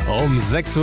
Um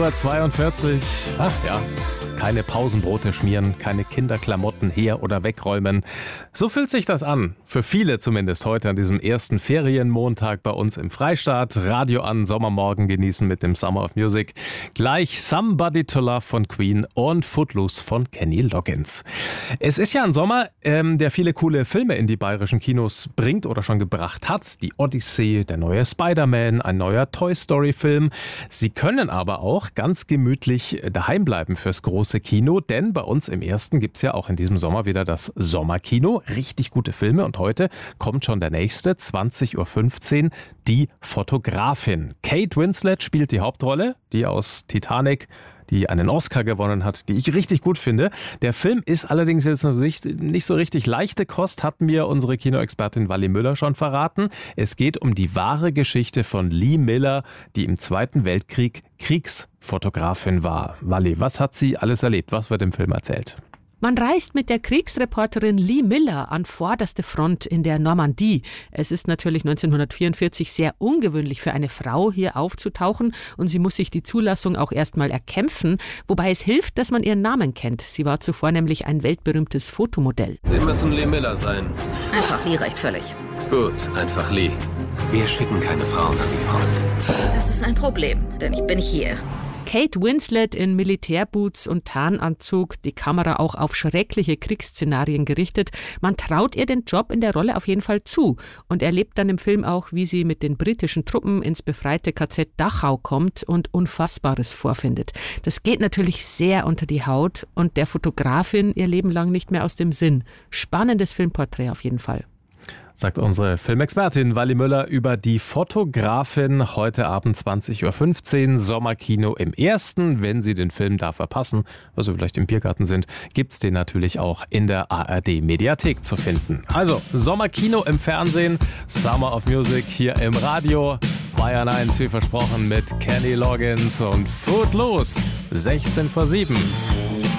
6.42 Uhr. Ach ja. Keine Pausenbrote schmieren, keine Kinderklamotten her- oder wegräumen. So fühlt sich das an. Für viele zumindest heute an diesem ersten Ferienmontag bei uns im Freistaat. Radio an, Sommermorgen genießen mit dem Summer of Music. Gleich Somebody to Love von Queen und Footloose von Kenny Loggins. Es ist ja ein Sommer, der viele coole Filme in die bayerischen Kinos bringt oder schon gebracht hat. Die Odyssee, der neue Spider-Man, ein neuer Toy Story-Film. Sie können aber auch ganz gemütlich daheim bleiben fürs große Kino, denn bei uns im Ersten gibt es ja auch in diesem Sommer wieder das Sommerkino. Richtig gute Filme und heute kommt schon der nächste, 20.15 Uhr, die Fotografin. Kate Winslet spielt die Hauptrolle, die aus Titanic, die einen Oscar gewonnen hat, die ich richtig gut finde. Der Film ist allerdings jetzt nicht so richtig leichte Kost, hat mir unsere Kinoexpertin Wally Müller schon verraten. Es geht um die wahre Geschichte von Lee Miller, die im Zweiten Weltkrieg Kriegsfotografin war. Wally, was hat sie alles erlebt? Was wird im Film erzählt? Man reist mit der Kriegsreporterin Lee Miller an vorderste Front in der Normandie. Es ist natürlich 1944 sehr ungewöhnlich für eine Frau, hier aufzutauchen, und sie muss sich die Zulassung auch erstmal erkämpfen, wobei es hilft, dass man ihren Namen kennt. Sie war zuvor nämlich ein weltberühmtes Fotomodell. Sie müssen Lee Miller sein. Einfach Lee reicht völlig. Gut, einfach Lee. Wir schicken keine Frauen an die Front. Das ist ein Problem, denn ich bin hier. Kate Winslet in Militärboots und Tarnanzug, die Kamera auch auf schreckliche Kriegsszenarien gerichtet. Man traut ihr den Job in der Rolle auf jeden Fall zu und erlebt dann im Film auch, wie sie mit den britischen Truppen ins befreite KZ Dachau kommt und Unfassbares vorfindet. Das geht natürlich sehr unter die Haut und der Fotografin ihr Leben lang nicht mehr aus dem Sinn. Spannendes Filmporträt auf jeden Fall. Sagt unsere Filmexpertin Wally Müller über die Fotografin. Heute Abend 20.15 Uhr, Sommerkino im Ersten. Wenn Sie den Film da verpassen, also vielleicht im Biergarten sind, gibt's den natürlich auch in der ARD-Mediathek zu finden. Also Sommerkino im Fernsehen, Summer of Music hier im Radio. Bayern 1, wie versprochen, mit Kenny Loggins und Footloose. 16 vor 7.